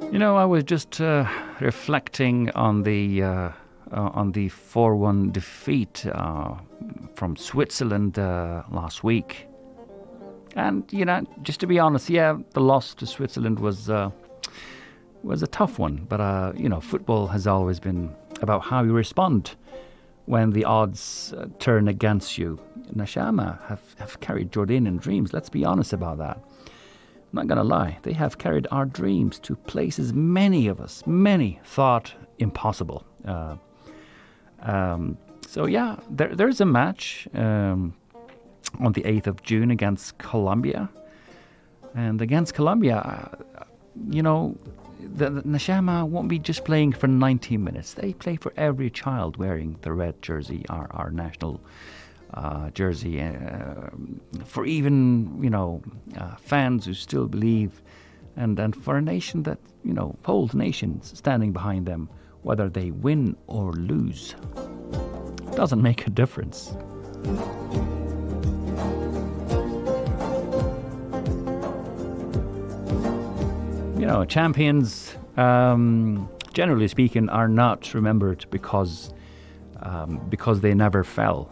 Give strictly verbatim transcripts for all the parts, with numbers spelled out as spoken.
You know, I was just uh, reflecting on the uh, uh, on the four one defeat uh, from Switzerland uh, last week, and you know, just to be honest, yeah, the loss to Switzerland was uh, was a tough one. But uh, you know, football has always been about how you respond when the odds uh, turn against you. Nashama have have carried Jordanian dreams. Let's be honest about that. I'm not going to lie, they have carried our dreams to places many of us, many thought impossible. Uh, um, so yeah, there, there's a match um, on the eighth of June against Colombia. And against Colombia, uh, you know, the, the Nashama won't be just playing for ninety minutes. They play for every child wearing the red jersey, our, our national Uh, jersey, uh, for even, you know, uh, fans who still believe, and, and for a nation that, you know, whole nations standing behind them, whether they win or lose. Doesn't make a difference. You know, champions, um, generally speaking, are not remembered because um, because they never fell.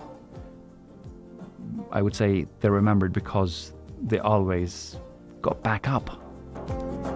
I would say they're remembered because they always got back up